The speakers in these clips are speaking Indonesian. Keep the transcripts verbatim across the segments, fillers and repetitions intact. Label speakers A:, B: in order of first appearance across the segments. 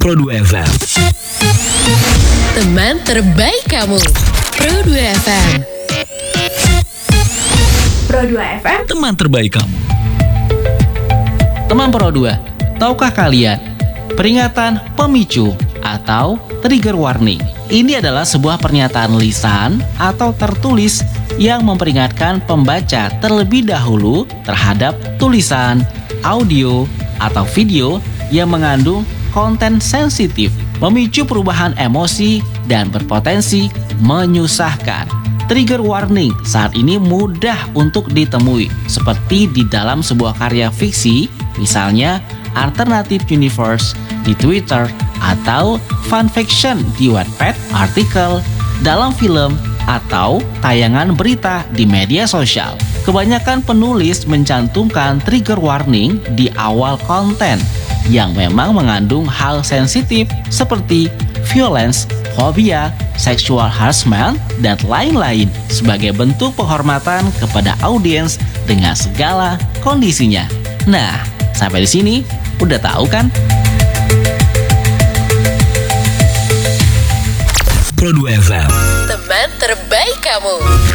A: Pro dua F M.
B: Teman terbaik kamu. Pro dua F M.
C: Pro dua F M.
A: Teman terbaik kamu.
D: Teman Pro dua, tahukah kalian peringatan pemicu atau trigger warning? Ini adalah sebuah pernyataan lisan atau tertulis yang memperingatkan pembaca terlebih dahulu terhadap tulisan, audio, atau video yang mengandung konten sensitif, memicu perubahan emosi, dan berpotensi menyusahkan. Trigger warning saat ini mudah untuk ditemui, seperti di dalam sebuah karya fiksi, misalnya Alternative Universe di Twitter atau fanfiction di Wattpad, artikel, dalam film, atau tayangan berita di media sosial. Kebanyakan penulis mencantumkan trigger warning di awal konten yang memang mengandung hal sensitif seperti violence, fobia, sexual harassment, dan lain-lain sebagai bentuk penghormatan kepada audiens dengan segala kondisinya. Nah, sampai di sini udah tahu kan?
A: Pro dua F M.
B: Teman terbaik kamu.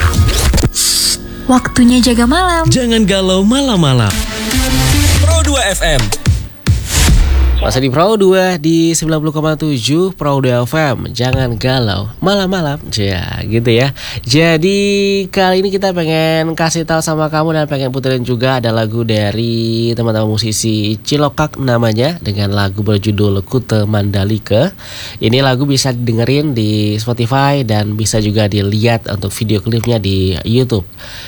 C: Waktunya jaga malam.
A: Jangan galau malam-malam. Pro dua F M.
D: Masih di Pro dua di sembilan puluh koma tujuh Pro dua F M. Jangan galau malam-malam. Ya gitu ya. Jadi kali ini kita pengen kasih tahu sama kamu dan pengen puterin juga ada lagu dari teman-teman musisi Cilokak namanya, dengan lagu berjudul Kute Mandalika. Ini lagu bisa didengerin di Spotify dan bisa juga dilihat untuk video klipnya di YouTube.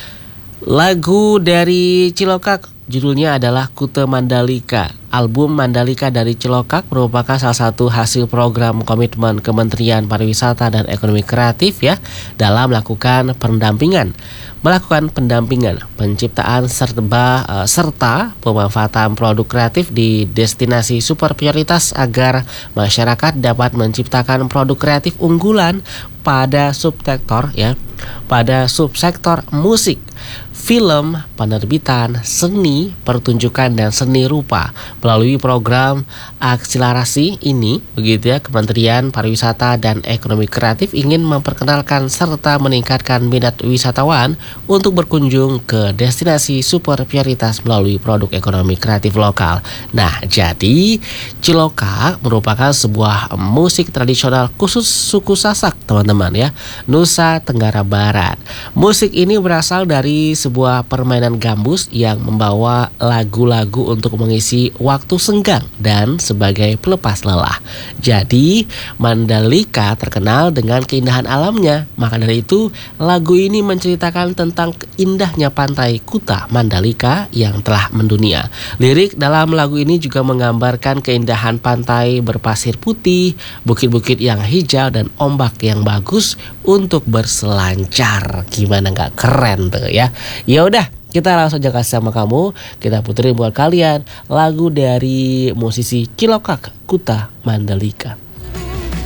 D: Lagu dari Cilokak judulnya adalah Kute Mandalika. Album Mandalika dari Cilokak merupakan salah satu hasil program komitmen Kementerian Pariwisata dan Ekonomi Kreatif ya, dalam melakukan pendampingan, melakukan pendampingan, penciptaan serta, uh, serta pemanfaatan produk kreatif di destinasi super prioritas agar masyarakat dapat menciptakan produk kreatif unggulan pada subsektor ya, pada subsektor musik, film, penerbitan, seni, pertunjukan, dan seni rupa. Melalui program akselerasi ini, begitu ya, Kementerian Pariwisata dan Ekonomi Kreatif ingin memperkenalkan serta meningkatkan minat wisatawan untuk berkunjung ke destinasi super prioritas melalui produk ekonomi kreatif lokal. Nah, jadi Cilokak merupakan sebuah musik tradisional khusus suku Sasak, teman-teman ya, Nusa Tenggara Barat. Musik ini berasal dari sebuah permainan gambus yang membawa lagu-lagu untuk mengisi waktu senggang dan sebagai pelepas lelah. Jadi Mandalika terkenal dengan keindahan alamnya. Maka dari itu lagu ini menceritakan tentang indahnya pantai Kuta Mandalika yang telah mendunia. Lirik dalam lagu ini juga menggambarkan keindahan pantai berpasir putih, bukit-bukit yang hijau, dan ombak yang bagus untuk berselancar. Gimana nggak keren tuh ya? Ya udah, kita langsung aja kasih sama kamu. Kita puterin buat kalian lagu dari musisi Cilokak, Kute Mandalika.